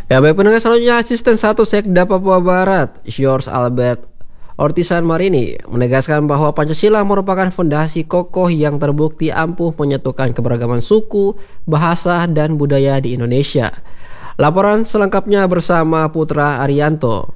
Ya baik pendengar, selanjutnya Asisten 1 Sekda Papua Barat, George Albert Ortisan Marini menegaskan bahwa Pancasila merupakan fondasi kokoh yang terbukti ampuh menyatukan keberagaman suku, bahasa, dan budaya di Indonesia. Laporan selengkapnya bersama Putra Arianto.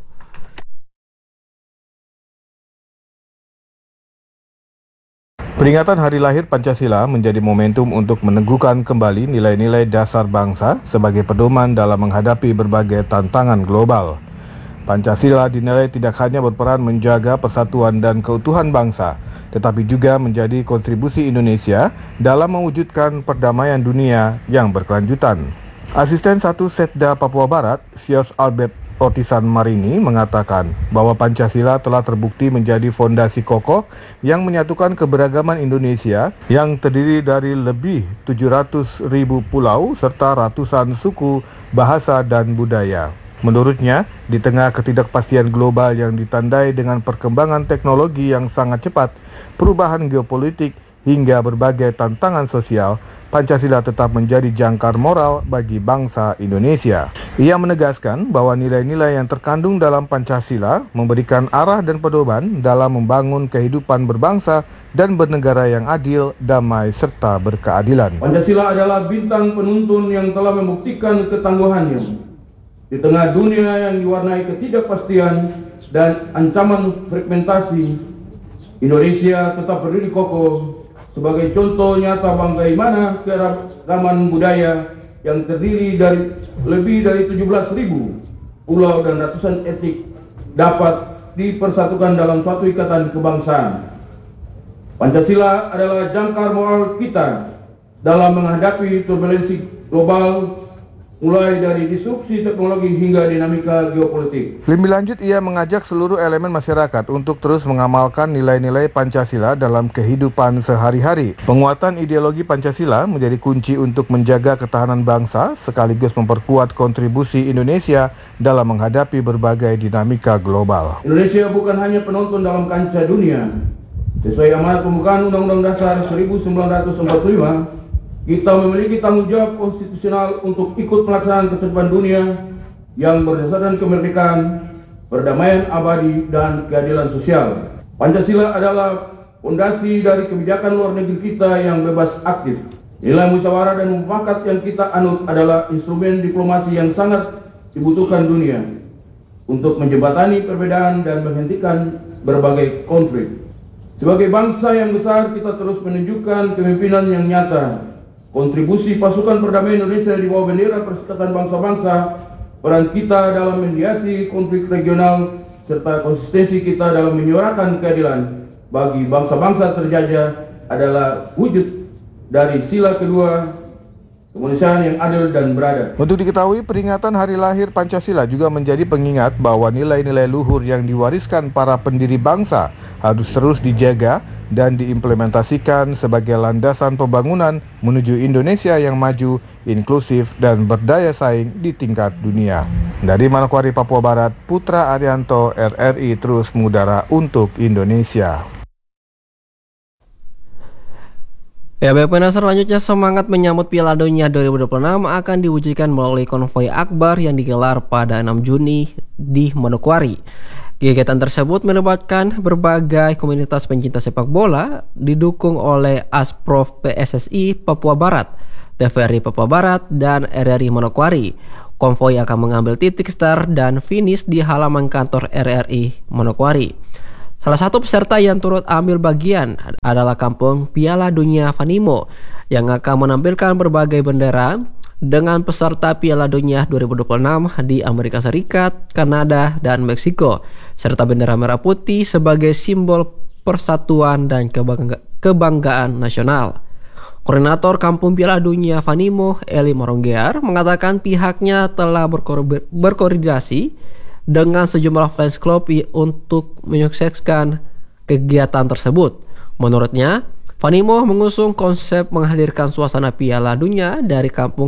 Peringatan Hari Lahir Pancasila menjadi momentum untuk meneguhkan kembali nilai-nilai dasar bangsa sebagai pedoman dalam menghadapi berbagai tantangan global. Pancasila dinilai tidak hanya berperan menjaga persatuan dan keutuhan bangsa, tetapi juga menjadi kontribusi Indonesia dalam mewujudkan perdamaian dunia yang berkelanjutan. Asisten 1 Sekda Papua Barat, George Albert Ortisan Marini mengatakan bahwa Pancasila telah terbukti menjadi fondasi kokoh yang menyatukan keberagaman Indonesia yang terdiri dari lebih 700.000 pulau serta ratusan suku, bahasa, dan budaya. Menurutnya, di tengah ketidakpastian global yang ditandai dengan perkembangan teknologi yang sangat cepat, perubahan geopolitik, hingga berbagai tantangan sosial, Pancasila tetap menjadi jangkar moral bagi bangsa Indonesia. Ia menegaskan bahwa nilai-nilai yang terkandung dalam Pancasila memberikan arah dan pedoman dalam membangun kehidupan berbangsa dan bernegara yang adil, damai, serta berkeadilan. Pancasila adalah bintang penuntun yang telah membuktikan ketangguhannya di tengah dunia yang diwarnai ketidakpastian dan ancaman fragmentasi. Indonesia tetap berdiri kokoh sebagai contoh nyata bagaimana keragaman budaya yang terdiri dari lebih dari 17.000 pulau dan ratusan etnik dapat dipersatukan dalam suatu ikatan kebangsaan. Pancasila adalah jangkar moral kita dalam menghadapi turbulensi global, mulai dari disrupsi teknologi hingga dinamika geopolitik. Lebih lanjut, ia mengajak seluruh elemen masyarakat untuk terus mengamalkan nilai-nilai Pancasila dalam kehidupan sehari-hari. Penguatan ideologi Pancasila menjadi kunci untuk menjaga ketahanan bangsa sekaligus memperkuat kontribusi Indonesia dalam menghadapi berbagai dinamika global. Indonesia bukan hanya penonton dalam kancah dunia. Sesuai amanat pembukaan Undang-Undang Dasar 1945, kita memiliki tanggung jawab konstitusional untuk ikut melaksanakan ketertiban dunia yang berdasarkan kemerdekaan, perdamaian abadi, dan keadilan sosial. Pancasila adalah fondasi dari kebijakan luar negeri kita yang bebas aktif. Nilai musyawarah dan mufakat yang kita anut adalah instrumen diplomasi yang sangat dibutuhkan dunia untuk menjembatani perbedaan dan menghentikan berbagai konflik. Sebagai bangsa yang besar, kita terus menunjukkan kepemimpinan yang nyata. Kontribusi pasukan perdamaian Indonesia di bawah bendera Perserikatan Bangsa-Bangsa, peran kita dalam mediasi konflik regional, serta konsistensi kita dalam menyuarakan keadilan bagi bangsa-bangsa terjajah adalah wujud dari sila kedua kemanusiaan yang adil dan beradab. Untuk diketahui, peringatan Hari Lahir Pancasila juga menjadi pengingat bahwa nilai-nilai luhur yang diwariskan para pendiri bangsa harus terus dijaga dan diimplementasikan sebagai landasan pembangunan menuju Indonesia yang maju, inklusif, dan berdaya saing di tingkat dunia. Dari Manokwari, Papua Barat, Putra Arianto, RRI terus mengudara untuk Indonesia. Ya baik pendengar, selanjutnya semangat menyambut Piala Dunia 2026 akan diwujudkan melalui konvoi akbar yang digelar pada 6 Juni di Manokwari. Kegiatan tersebut melibatkan berbagai komunitas pencinta sepak bola didukung oleh Asprof PSSI Papua Barat, TVRI Papua Barat, dan RRI Manokwari. Konvoi akan mengambil titik start dan finish di halaman kantor RRI Manokwari. Salah satu peserta yang turut ambil bagian adalah Kampung Piala Dunia Vanimo yang akan menampilkan berbagai bendera dengan peserta Piala Dunia 2026 di Amerika Serikat, Kanada, dan Meksiko, serta bendera merah putih sebagai simbol persatuan dan kebanggaan nasional. Koordinator Kampung Piala Dunia Vanimo, Eli Maronggear, mengatakan pihaknya telah berkoordinasi dengan sejumlah fans club untuk menyukseskan kegiatan tersebut. Menurutnya, Vanimo mengusung konsep menghadirkan suasana Piala Dunia dari kampung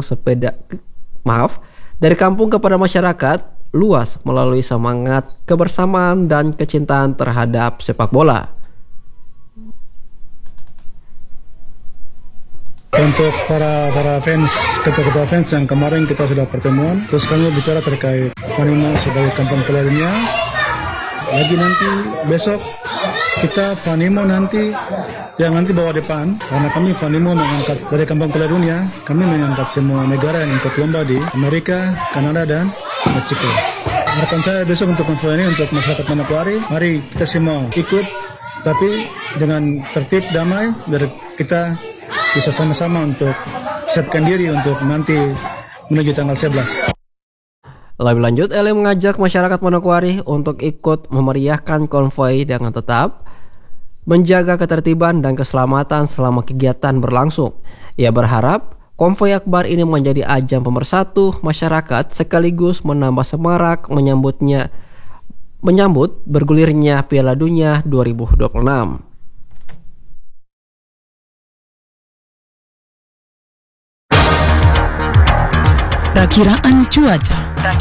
kepada masyarakat luas melalui semangat kebersamaan dan kecintaan terhadap sepak bola. Untuk para fans, ketua fans yang kemarin kita sudah pertemuan, terus kami bicara terkait Vanimo sebagai kampung Piala Dunia. Lagi nanti besok kita Vanimo nanti yang nanti bawa depan, karena kami Vanimo mengangkat dari kampung Piala Dunia, kami mengangkat semua negara yang ikut lomba di Amerika, Kanada dan Meksiko. Harapan saya besok untuk konvoy ini untuk masyarakat Manokwari, mari kita semua ikut, tapi dengan tertib damai, biar kita bisa sama-sama untuk siapkan diri untuk nanti menuju tanggal 11. Lebih lanjut, Eli mengajak masyarakat Manokwari untuk ikut memeriahkan konvoi dengan tetap menjaga ketertiban dan keselamatan selama kegiatan berlangsung. Ia berharap konvoi akbar ini menjadi ajang pemersatu masyarakat sekaligus menambah semarak menyambut bergulirnya Piala Dunia 2026. Perkiraan cuaca.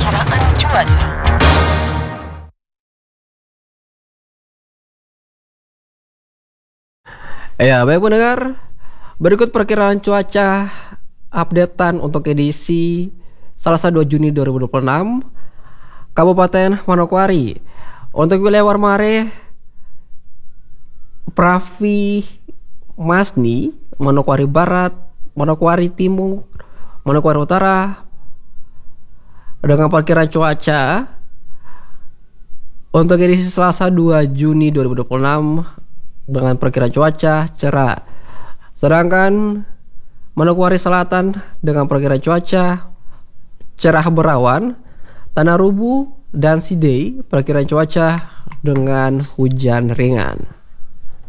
Ya, baik pendengar, berikut perkiraan cuaca updatean untuk edisi Selasa 2 Juni 2026 Kabupaten Manokwari. Untuk wilayah Warmare, Pravi Masni, Manokwari Barat, Manokwari Timur, Manokwari Utara, dengan perkiraan cuaca untuk edisi Selasa 2 Juni 2026 dengan perkiraan cuaca cerah. Sedangkan Manokwari Selatan dengan perkiraan cuaca cerah berawan. Tanah Rubu dan Sidey perkiraan cuaca dengan hujan ringan.